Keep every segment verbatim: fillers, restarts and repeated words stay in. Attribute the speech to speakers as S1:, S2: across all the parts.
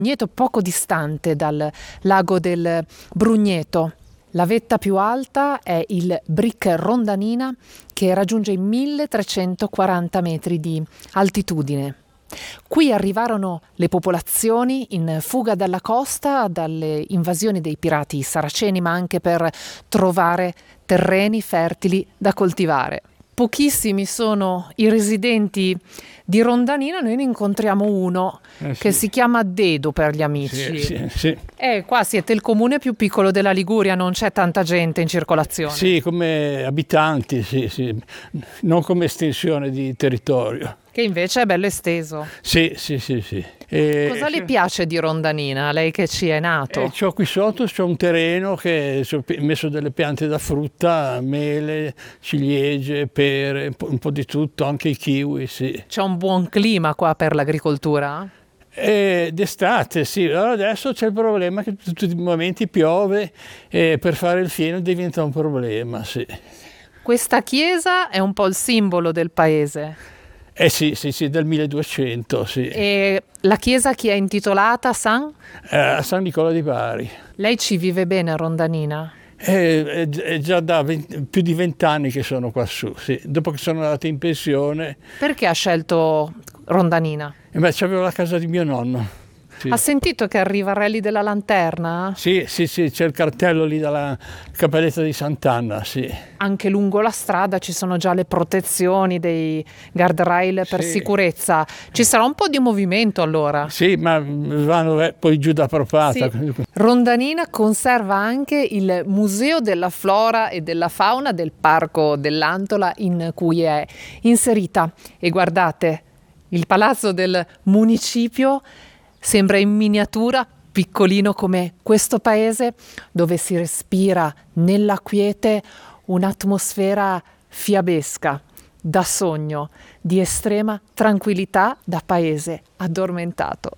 S1: Brugneto, poco distante dal lago del Brugneto. La vetta più alta è il Bric Rondanina, che raggiunge i milletrecentoquaranta metri di altitudine. Qui arrivarono le popolazioni in fuga dalla costa, dalle invasioni dei pirati saraceni, ma anche per trovare terreni fertili da coltivare. Pochissimi sono i residenti di Rondanina, noi ne incontriamo uno eh sì. che si chiama Dedo per gli amici.
S2: Sì, sì, sì.
S1: Eh, qua siete il comune più piccolo della Liguria, non c'è tanta gente in circolazione.
S2: Sì, come abitanti, sì, sì. Non come estensione di territorio.
S1: Che invece è bello esteso.
S2: Sì, sì, sì, sì. E
S1: cosa le piace di Rondanina, lei che ci è nato?
S2: Eh, c'ho qui sotto c'è un terreno che ho messo delle piante da frutta, mele, ciliegie, pere, un po', un po' di tutto, anche i kiwi, sì.
S1: C'è un buon clima qua per l'agricoltura?
S2: Eh, d'estate, sì. Allora adesso c'è il problema che tutti i momenti piove e per fare il fieno diventa un problema, sì.
S1: Questa chiesa è un po' il simbolo del paese.
S2: Eh sì, sì, sì, del milleduecento, sì.
S1: E la chiesa chi è intitolata? San?
S2: Eh, a San Nicola di Bari.
S1: Lei ci vive bene a Rondanina?
S2: Eh, è già da venti, più di vent'anni che sono qua su, sì. Dopo che sono andato in pensione.
S1: Perché ha scelto Rondanina?
S2: Eh beh, c'avevo la casa di mio nonno. Sì.
S1: Ha sentito che arriva il Rally della Lanterna?
S2: Sì, sì, sì, c'è il cartello lì dalla Cappelletta di Sant'Anna, sì.
S1: Anche lungo la strada ci sono già le protezioni dei guardrail per
S2: sì.
S1: sicurezza. Ci sarà un po' di movimento allora?
S2: Sì, ma vanno poi giù da Propata.
S1: Sì. Rondanina conserva anche il Museo della Flora e della Fauna del Parco dell'Antola in cui è inserita. E guardate, il palazzo del municipio sembra in miniatura, piccolino come questo paese, dove si respira nella quiete un'atmosfera fiabesca, da sogno, di estrema tranquillità da paese addormentato.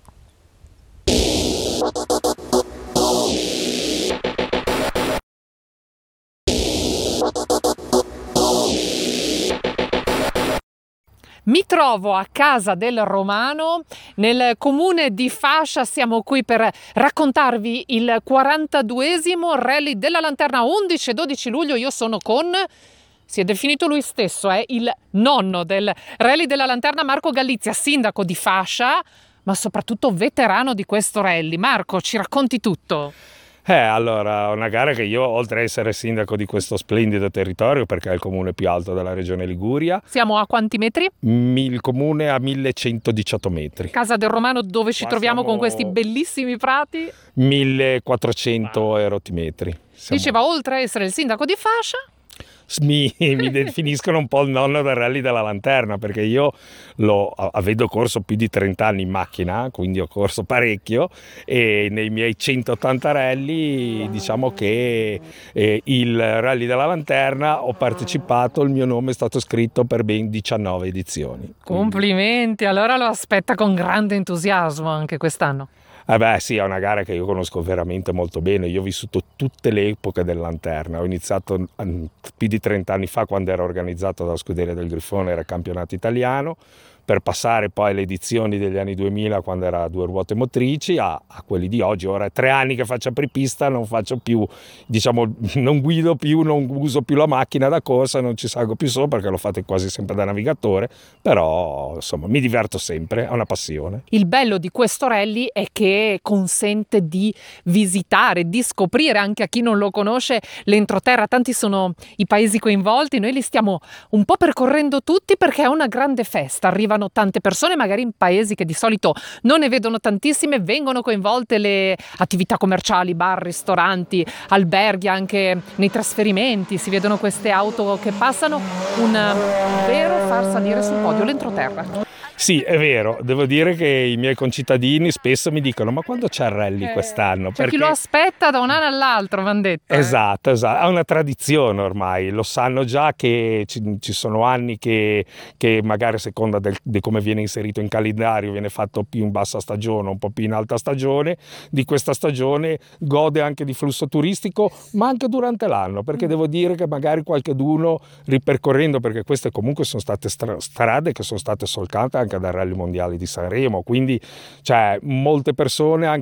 S1: Mi trovo a casa del Romano, nel comune di Fascia. Siamo qui per raccontarvi il quarantaduesimo Rally della Lanterna, undici e dodici luglio. Io sono con, si è definito lui stesso, è il nonno del Rally della Lanterna, Marco Galizia, sindaco di Fascia, ma soprattutto veterano di questo rally. Marco, ci racconti tutto?
S3: Eh, allora, una gara che io, oltre a essere sindaco di questo splendido territorio, perché è il comune più alto della regione Liguria.
S1: Siamo a quanti metri?
S3: Il comune a millecentodiciotto metri.
S1: Casa del Romano, dove ci
S3: Qua
S1: troviamo
S3: siamo...
S1: con questi bellissimi prati?
S3: millequattrocento e rotti metri. Siamo...
S1: Diceva, oltre a essere il sindaco di Fascia,
S3: Mi, mi definiscono un po' il nonno del Rally della Lanterna, perché io lo avevo corso più di trenta anni in macchina, quindi ho corso parecchio, e nei miei centottanta rally diciamo che eh, il Rally della Lanterna ho partecipato, il mio nome è stato scritto per ben diciannove edizioni.
S1: Complimenti, allora lo aspetta con grande entusiasmo anche quest'anno.
S3: Eh beh sì, è una gara che io conosco veramente molto bene, io ho vissuto tutte le epoche del Lanterna, ho iniziato più di trenta anni fa quando era organizzato dalla Scuderia del Grifone, era campionato italiano, per passare poi alle edizioni degli anni duemila quando era a due ruote motrici a, a quelli di oggi. Ora è tre anni che faccio apripista, non faccio più, diciamo, non guido più, non uso più la macchina da corsa, non ci salgo più sopra perché lo fate quasi sempre da navigatore, però insomma mi diverto sempre, è una passione.
S1: Il bello di questo rally è che consente di visitare, di scoprire anche a chi non lo conosce l'entroterra. Tanti sono i paesi coinvolti, noi li stiamo un po' percorrendo tutti perché è una grande festa, arrivano tante persone magari in paesi che di solito non ne vedono tantissime, vengono coinvolte le attività commerciali, bar, ristoranti, alberghi, anche nei trasferimenti si vedono queste auto che passano, un vero far salire sul podio l'entroterra.
S3: Sì, è vero, devo dire che i miei concittadini spesso mi dicono ma quando c'è il rally quest'anno?
S1: C'è
S3: perché...
S1: chi lo aspetta da un anno all'altro, mi hanno detto.
S3: Esatto,
S1: eh.
S3: esatto, è una tradizione ormai, lo sanno già che ci, ci sono anni che, che magari a seconda del, di come viene inserito in calendario viene fatto più in bassa stagione, un po' più in alta stagione, di questa stagione gode anche di flusso turistico, ma anche durante l'anno, perché devo dire che magari qualcheduno ripercorrendo, perché queste comunque sono state stra- strade che sono state solcate anche dal Rally Mondiale di Sanremo, quindi cioè, molte persone anche